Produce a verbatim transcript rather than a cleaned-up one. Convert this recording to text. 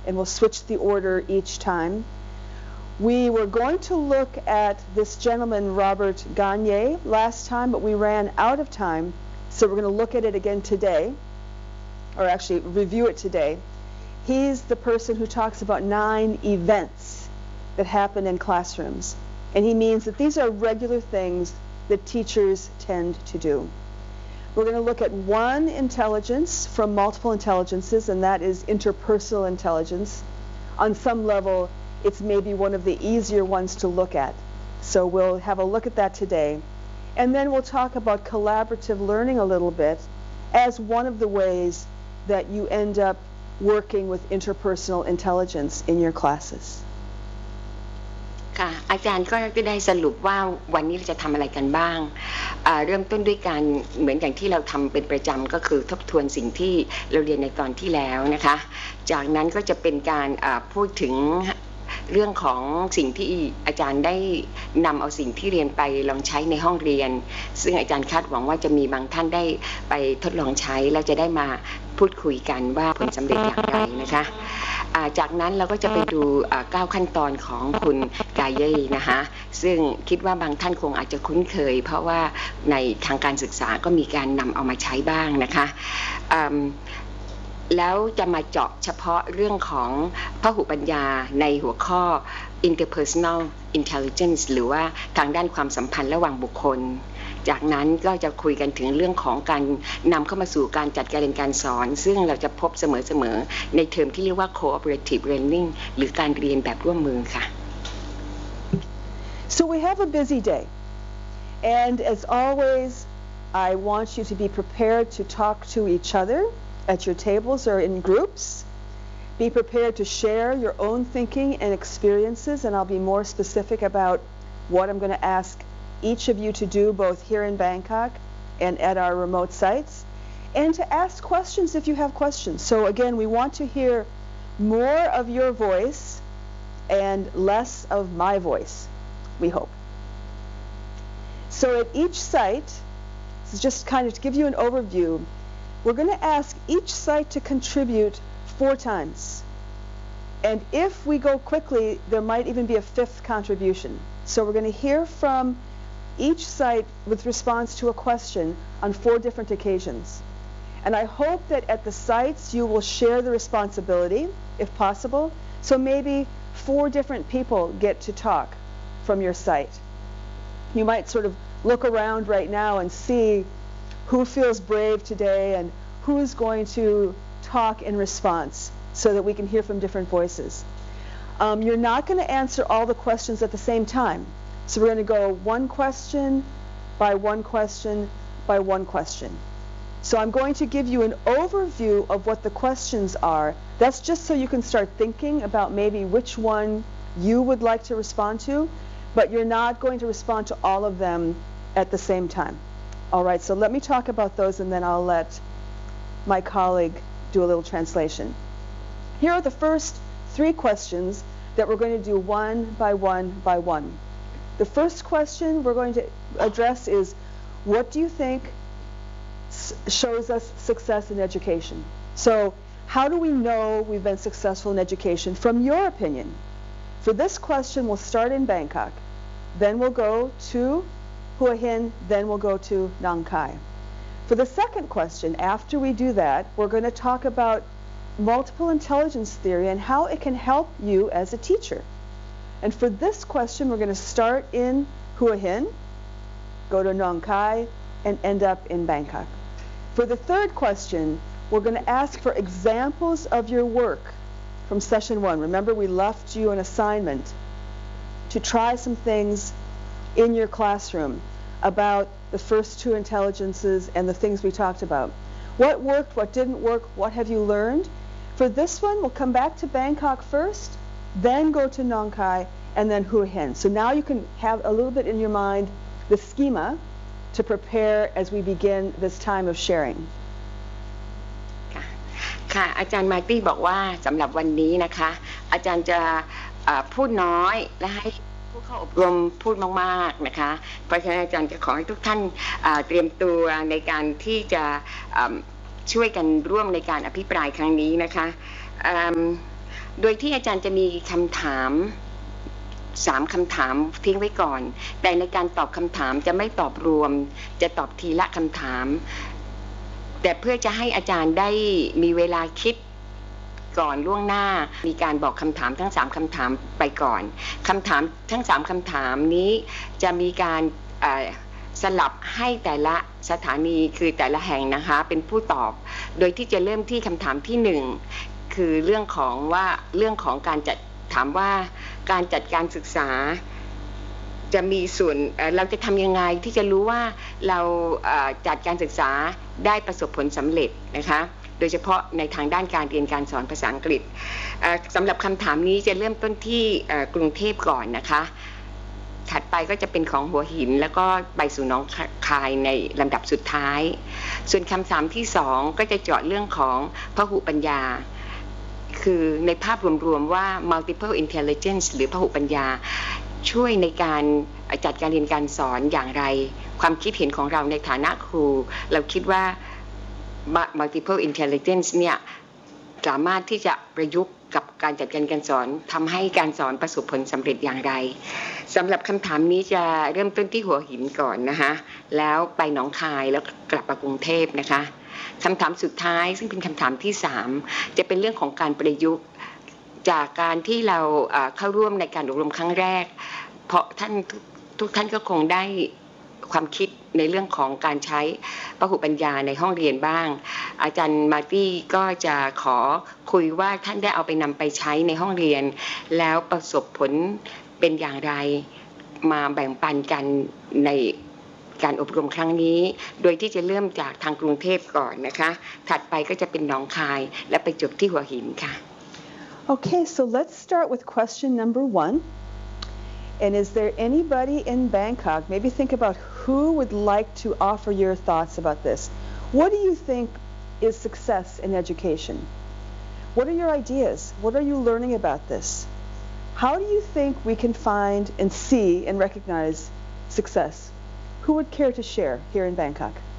and we'll switch the order each time. We were going to look at this gentleman, Robert Gagne, last time, but we ran out of time, so we're going to look at it again today, or actually review it today. He's the person who talks about nine events that happen in classrooms, and he means that these are regular things that teachers tend to do. We're going to look at one intelligence from multiple intelligences, and that is interpersonal intelligence. On some level, it's maybe one of the easier ones to look at. So we'll have a look at that today. And then we'll talk about collaborative learning a little bit as one of the ways that you end up working with interpersonal intelligence in your classes. ค่ะอาจารย์ก็ได้สรุปว่าวันนี้เราจะทำอะไรกันบ้างเริ่มต้นด้วยการเหมือนอย่างที่เราทำเป็นประจำก็คือทบทวนสิ่งที่เราเรียนในตอนที่แล้วนะคะจากนั้นก็จะเป็นการพูดถึงเรื่องของสิ่งที่อาจารย์ได้นำเอาสิ่งที่เรียนไปลองใช้ในห้องเรียนซึ่งอาจารย์คาดหวังว่าจะมีบางท่านได้ไปทดลองใช้แล้วจะได้มาพูดคุยกันว่าผลสำเร็จอย่างไรนะคะจากนั้นเราก็จะไปดูเก้าขั้นตอนของคุณกายเย่นะคะซึ่งคิดว่าบางท่านคงอาจจะคุ้นเคยเพราะว่าในทางการศึกษาก็มีการนำเอามาใช้บ้างนะคะแล้วจะมาเจาะเฉพาะเรื่องของพหุปัญญาในหัวข้อ interpersonal intelligence หรือว่าทางด้านความสัมพันธ์ระหว่างบุคคลจากนั้นก็จะคุยกันถึงเรื่องของการนำเข้ามาสู่การจัดการเรียนการสอนซึ่งเราจะพบเสมอๆในเทอมที่เรียกว่า cooperative learning หรือการเรียนแบบร่วมมือค่ะ So we have a busy day, and as always, I want you to be prepared to talk to each other at your tables or in groups. Be prepared to share your own thinking and experiences, and I'll be more specific about what I'm going to ask each of you to do both here in Bangkok and at our remote sites, and to ask questions if you have questions. So again, we want to hear more of your voice and less of my voice, we hope. So at each site, this is just kind of to give you an overview, we're going to ask each site to contribute four times. And if we go quickly, there might even be a fifth contribution. So we're going to hear from each site with response to a question on four different occasions. And I hope that at the sites you will share the responsibility, if possible. So maybe four different people get to talk from your site. You might sort of look around right now and see who feels brave today and who is going to talk in response so that we can hear from different voices. Um, you're not going to answer all the questions at the same time. So we're going to go one question by one question by one question. So I'm going to give you an overview of what the questions are. That's just so you can start thinking about maybe which one you would like to respond to, but you're not going to respond to all of them at the same time. All right, so let me talk about those and then I'll let my colleague do a little translation. Here are the first three questions that we're going to do one by one by one. The first question we're going to address is, what do you think shows us success in education? So how do we know we've been successful in education from your opinion? For this question, we'll start in Bangkok, then we'll go to Hua Hin, then we'll go to Nong Khai. For the second question, after we do that, we're going to talk about multiple intelligence theory and how it can help you as a teacher. And for this question, we're going to start in Hua Hin, go to Nong Khai, and end up in Bangkok. For the third question, we're going to ask for examples of your work from session one. Remember, we left you an assignment to try some things in your classroom about the first two intelligences and the things we talked about. What worked, what didn't work, what have you learned? For this one, we'll come back to Bangkok first, then go to Nong Khai, and then Hua Hin. So now you can have a little bit in your mind the schema to prepare as we begin this time of sharing. ค่ะอาจารย์มาร์ตี้บอกว่าสำหรับวันนี้นะคะอาจารย์จะพูดน้อยและให้ผู้เข้าอบรมพูดมากๆนะคะเพราะฉะนั้นอาจารย์จะขอให้ทุกท่านเตรียมตัวในการที่จะช่วยกันร่วมในการอภิปรายครั้งนี้นะคะโดยที่อาจารย์จะมีคำถามสามคำถามทิ้งไว้ก่อนแต่ในการตอบคำถามจะไม่ตอบรวมจะตอบทีละคำถามแต่เพื่อจะให้อาจารย์ได้มีเวลาคิดก่อนล่วงหน้ามีการบอกคำถามทั้งสามคำถามไปก่อนคำถามทั้งสามคำถามนี้จะมีการสลับให้แต่ละสถานีคือแต่ละแห่งนะคะเป็นผู้ตอบโดยที่จะเริ่มที่คำถามที่หนึ่งคือเรื่องของว่าเรื่องของการจัดถามว่าการจัดการศึกษาจะมีส่วนเราจะทำยังไงที่จะรู้ว่าเราจัดการศึกษาได้ประสบผลสำเร็จนะคะโดยเฉพาะในทางด้านการเรียนการสอนภาษาอังกฤษสำหรับคำถามนี้จะเริ่มต้นที่กรุงเทพก่อนนะคะถัดไปก็จะเป็นของหัวหินแล้วก็ไปสู่หนองคายในลำดับสุดท้ายส่วนคำถามที่สองก็จะเจาะเรื่องของพหุปัญญาคือในภาพรวมๆว่า multiple intelligence หรือพหุปัญญาช่วยในการจัดการเรียนการสอนอย่างไรความคิดเห็นของเราในฐานะครูเราคิดว่า multiple intelligence เนี่ยสามารถที่จะประยุกต์กับการจัดการการสอนทำให้การสอนประสบผลสำเร็จอย่างไรสำหรับคำถามนี้จะเริ่มต้นที่หัวหินก่อนนะคะแล้วไปหนองคายแล้วกลับมากรุงเทพนะคะคำถามสุดท้ายซึ่งเป็นคำถามที่สามจะเป็นเรื่องของการประยุกต์จากการที่เราเข้าร่วมในการอบรมครั้งแรกเพราะท่านทุกทุกท่านก็คงได้ความคิดในเรื่องของการใช้พหุปัญญาในห้องเรียนบ้างอาจารย์มาร์ตี้ก็จะขอคุยว่าท่านได้เอาไปนำไปใช้ในห้องเรียนแล้วประสบผลเป็นอย่างไรมาแบ่งปันกันในการอบรมครั้งนี้โดยที่จะเริ่มจากทางกรุงเทพก่อนนะคะถัดไปก็จะเป็นหนองคายและไปจบที่หัวหินค่ะ Okay, so let's start with question number one. And is there anybody in Bangkok, maybe think about who would like to offer your thoughts about this. What do you think is success in education? What are your ideas? What are you learning about this? How do you think we can find and see and recognize success? Who would care to share here in Bangkok?